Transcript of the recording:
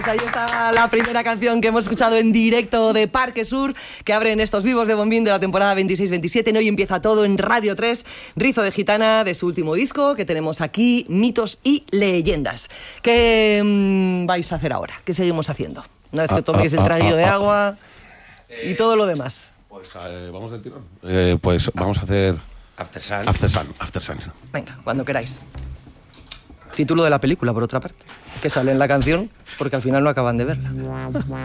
Pues ahí está la primera canción que hemos escuchado en directo de Parque Sur, que abren estos Vivos de Bombín de la temporada 26-27. Hoy empieza todo en Radio 3, Rizo de Gitana, de su último disco, que tenemos aquí, Mitos y Leyendas. ¿Qué vais a hacer ahora? ¿Qué seguimos haciendo? Una vez que toméis el traguillo de agua y todo lo demás. Pues vamos del tirón. Pues vamos a hacer... After Sun. Venga, cuando queráis. Título de la película, por otra parte, que sale en la canción, porque al final no acaban de verla.